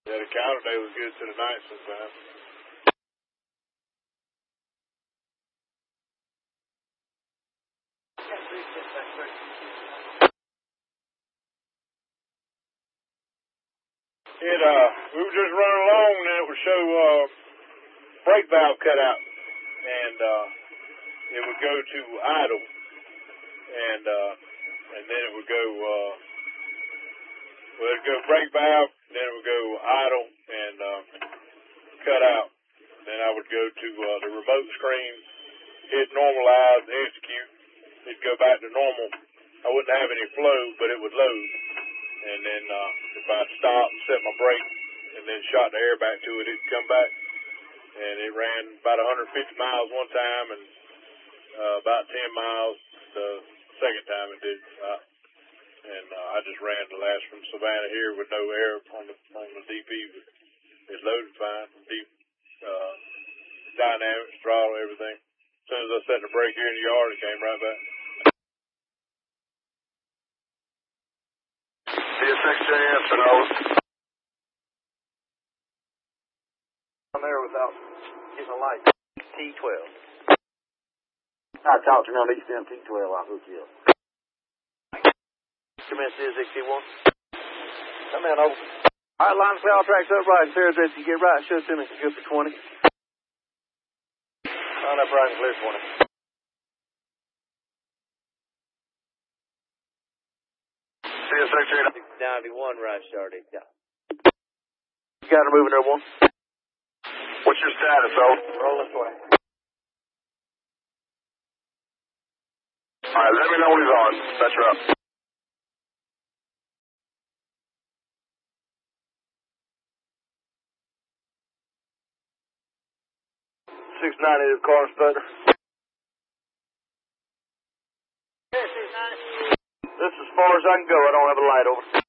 Yeah, the counter day was good to the night sometimes. We were just running along and it would show brake valve cut out, and it would go to idle, and then it would go it'd go brake valve, then it would go idle and cut out. Then I would go to the remote screen, hit normalize, execute. It'd go back to normal. I wouldn't have any flow, but it would load. And then if I stopped, set my brake, and then shot the air back to it, it'd come back. And it ran about 150 miles one time and about 10 miles the second time it did. And I just ran the last from Savannah here with no air on the DP. It loaded fine. Deep dynamics, throttle, everything. As soon as I set the brake here in the yard, it came right back. CSXJS and over. I'm there without getting a light. T12. I talked to me on East End T12, I'll hook you up. Commence CSX1. Come in, over. All right, line the power tracks up right. Sarah's ready to get right. Show it to me. Good for 20. Line up right and clear 20. CSX 91 right started. Yeah. You got her moving there, one. What's your status, over? Rolling 20. All right, let me know when he's on. That's right. This is as far as I can go. I don't have a light over.